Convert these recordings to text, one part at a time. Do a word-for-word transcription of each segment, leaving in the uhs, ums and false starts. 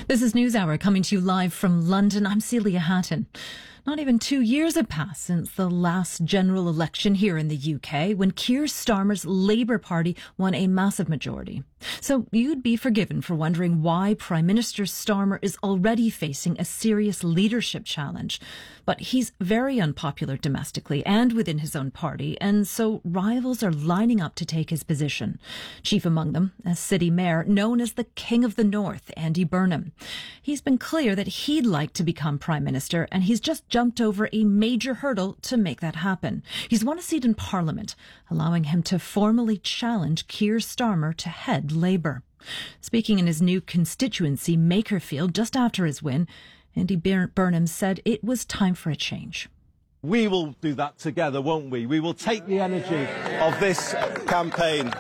This is NewsHour coming to you live from London. I'm Celia Hatton. Not even two years have passed since the last general election here in the U K when Keir Starmer's Labour Party won a massive majority. So you'd be forgiven for wondering why Prime Minister Starmer is already facing a serious leadership challenge. But he's very unpopular domestically and within his own party, and so rivals are lining up to take his position. Chief among them, a city mayor known as the King of the North, Andy Burnham. He's been clear that he'd like to become Prime Minister, and he's just jumped over a major hurdle to make that happen. He's won a seat in Parliament, allowing him to formally challenge Keir Starmer to head Labour. Speaking in his new constituency, Makerfield, just after his win, Andy Burnham said it was time for a change. We will do that together, won't we? We will take the energy of this campaign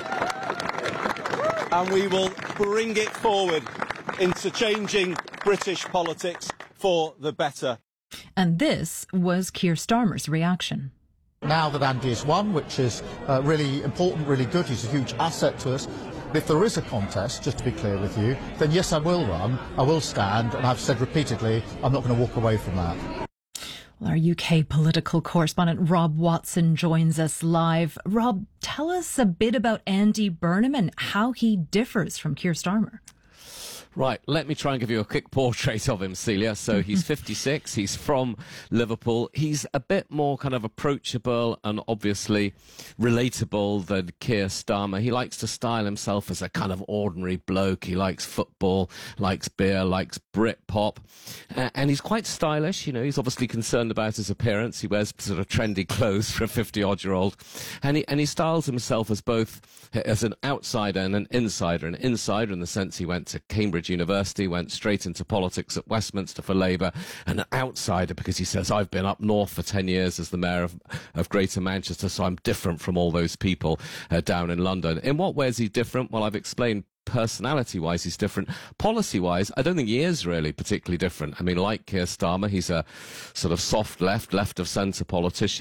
and we will bring it forward into changing British politics for the better. And this was Keir Starmer's reaction. Now that Andy has won, which is uh, really important, really good, he's a huge asset to us. If there is a contest, just to be clear with you, then yes, I will run, I will stand, and I've said repeatedly, I'm not going to walk away from that. Well, our U K political correspondent Rob Watson joins us live. Rob, tell us a bit about Andy Burnham and how he differs from Keir Starmer. Right, let me try and give you a quick portrait of him, Celia. So he's fifty-six, he's from Liverpool. He's a bit more kind of approachable and obviously relatable than Keir Starmer. He likes to style himself as a kind of ordinary bloke. He likes football, likes beer, likes Britpop. Uh, and he's quite stylish, you know, he's obviously concerned about his appearance. He wears sort of trendy clothes for a fifty-odd-year-old. And he, and he styles himself as both as an outsider and an insider. An insider in the sense he went to Cambridge University, went straight into politics at Westminster for Labour, and an outsider because he says, I've been up north for ten years as the mayor of, of Greater Manchester, so I'm different from all those people uh, down in London. In what way is he different? Well, I've explained personality-wise he's different. Policy-wise, I don't think he is really particularly different. I mean, like Keir Starmer, he's a sort of soft left, left-of-centre politician.